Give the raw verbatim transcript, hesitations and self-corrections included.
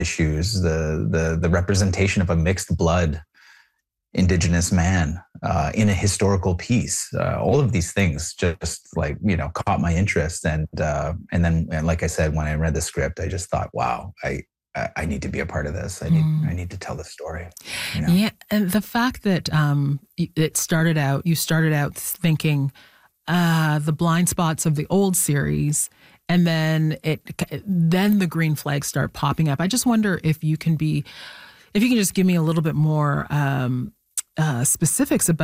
issues, the the the representation of a mixed blood Indigenous man uh, in a historical piece. Uh, all of these things just like, you know, caught my interest. And uh, and then, and like I said, when I read the script, I just thought, wow, I I I need to be a part of this. I need Mm. I need to tell the story. You know? Yeah, and the fact that um, it started out, you started out thinking uh, the blind spots of the old series, and then it, then the green flags start popping up. I just wonder if you can be, if you can just give me a little bit more um, uh, specifics about.